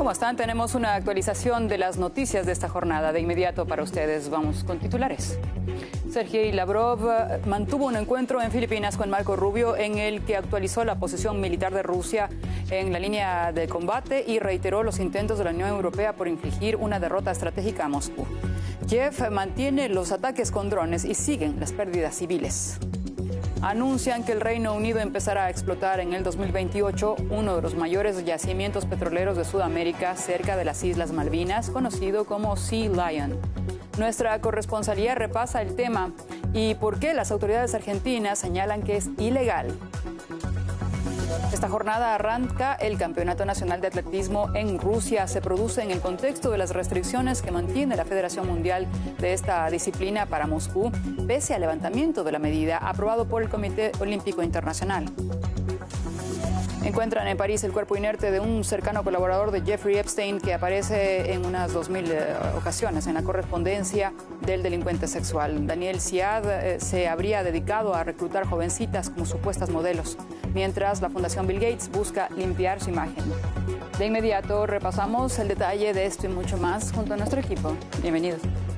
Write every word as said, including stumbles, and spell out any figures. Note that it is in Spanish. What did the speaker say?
¿Cómo están? Tenemos una actualización de las noticias de esta jornada. De inmediato para ustedes vamos con titulares. Sergei Lavrov mantuvo un encuentro en Filipinas con Marco Rubio en el que actualizó la posición militar de Rusia en la línea de combate y reiteró los intentos de la Unión Europea por infligir una derrota estratégica a Moscú. Kiev mantiene los ataques con drones y siguen las pérdidas civiles. Anuncian que el Reino Unido empezará a explotar en el dos mil veintiocho uno de los mayores yacimientos petroleros de Sudamérica cerca de las Islas Malvinas, conocido como Sea Lion. Nuestra corresponsalía repasa el tema y por qué las autoridades argentinas señalan que es ilegal. Esta jornada arranca el Campeonato Nacional de Atletismo en Rusia. Se produce en el contexto de las restricciones que mantiene la Federación Mundial de esta disciplina para Moscú, pese al levantamiento de la medida aprobado por el Comité Olímpico Internacional. Encuentran en París el cuerpo inerte de un cercano colaborador de Jeffrey Epstein que aparece en unas dos mil eh, ocasiones en la correspondencia del delincuente sexual. Daniel Siad eh, se habría dedicado a reclutar jovencitas como supuestas modelos, mientras la Fundación Bill Gates busca limpiar su imagen. De inmediato repasamos el detalle de esto y mucho más junto a nuestro equipo. Bienvenidos.